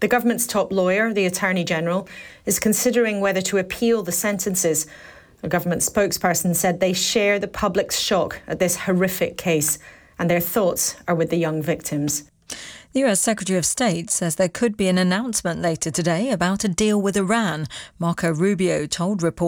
The government's top lawyer, the Attorney General, is considering whether to appeal the sentences. A government spokesperson said they share the public's shock at this horrific case, and their thoughts are with the young victims. The US Secretary of State says there could be an announcement later today about a deal with Iran. Marco Rubio told reporters